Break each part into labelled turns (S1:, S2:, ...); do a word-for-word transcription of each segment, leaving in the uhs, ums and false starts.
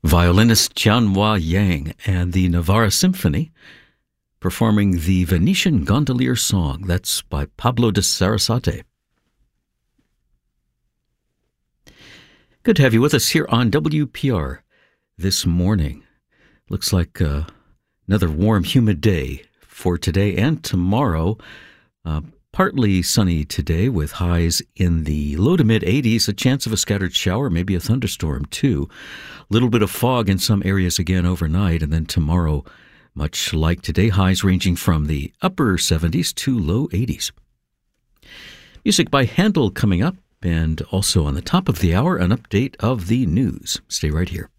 S1: violinist Jianhua Yang and the Navarra Symphony performing the Venetian Gondolier Song. That's by Pablo de Sarasate. Good to have you with us here on W P R this morning. Looks like uh, another warm, humid day for today and tomorrow. Uh, partly sunny today with highs in the low to mid eighties, a chance of a scattered shower, maybe a thunderstorm too. A little bit of fog in some areas again overnight, and then tomorrow, much like today, highs ranging from the upper seventies to low eighties. Music by Handel coming up, and also on the top of the hour, an update of the news. Stay right here.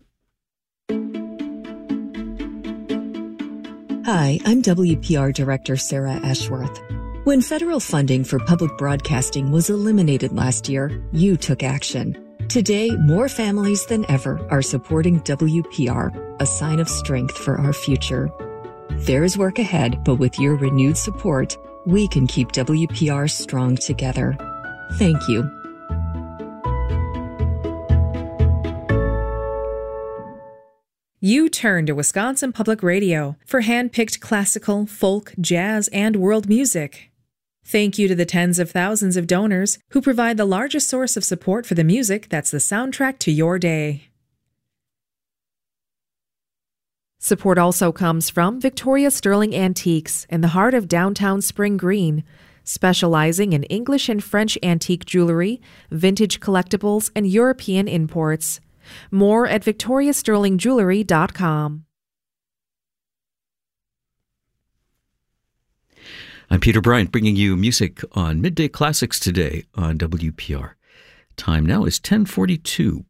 S2: Hi, I'm W P R Director Sarah Ashworth. When federal funding for public broadcasting was eliminated last year, you took action. Today, more families than ever are supporting W P R, a sign of strength for our future. There is work ahead, but with your renewed support, we can keep W P R strong together. Thank you.
S3: You turn to Wisconsin Public Radio for hand-picked classical, folk, jazz, and world music. Thank you to the tens of thousands of donors who provide the largest source of support for the music that's the soundtrack to your day. Support also comes from Victoria Sterling Antiques in the heart of downtown Spring Green, specializing in English and French antique jewelry, vintage collectibles, and European imports. More at victoria sterling jewelry dot com.
S1: I'm Peter Bryant, bringing you music on Midday Classics today on W P R. Time now is ten forty-two.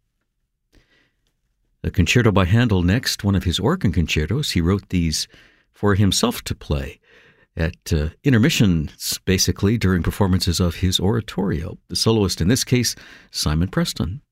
S1: A concerto by Handel next, one of his organ concertos. He wrote these for himself to play at uh, intermissions, basically, during performances of his oratorio. The soloist in this case, Simon Preston.